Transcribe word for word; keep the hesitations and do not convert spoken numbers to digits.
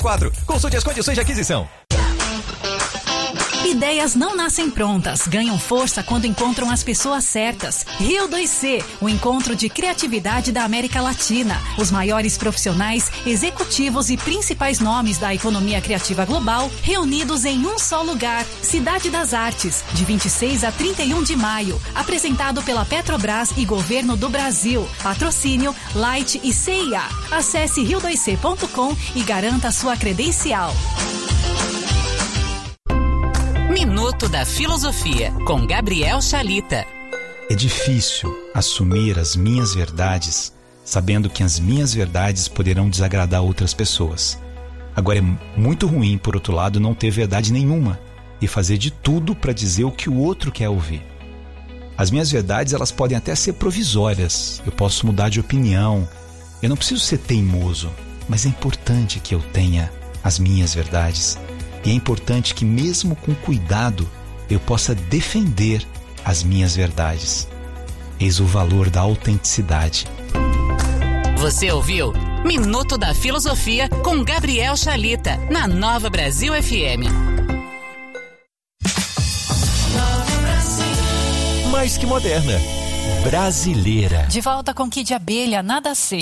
quatro. Consulte as condições de aquisição. Ideias não nascem prontas, ganham força quando encontram as pessoas certas. Rio dois C, o encontro de criatividade da América Latina. Os maiores profissionais, executivos e principais nomes da economia criativa global reunidos em um só lugar. Cidade das Artes, de vinte e seis a trinta e um de maio. Apresentado pela Petrobras e Governo do Brasil. Patrocínio Light e C I A. Acesse rio dois c ponto com e garanta sua credencial. Minuto da Filosofia, com Gabriel Chalita. É difícil assumir as minhas verdades, sabendo que as minhas verdades poderão desagradar outras pessoas. Agora é muito ruim, por outro lado, não ter verdade nenhuma e fazer de tudo para dizer o que o outro quer ouvir. As minhas verdades, elas podem até ser provisórias. Eu posso mudar de opinião. Eu não preciso ser teimoso, mas é importante que eu tenha as minhas verdades. E é importante que, mesmo com cuidado, eu possa defender as minhas verdades. Eis o valor da autenticidade. Você ouviu Minuto da Filosofia com Gabriel Chalita, na Nova Brasil F M. Mais que moderna. Brasileira. De volta com Kid Abelha, nada sei.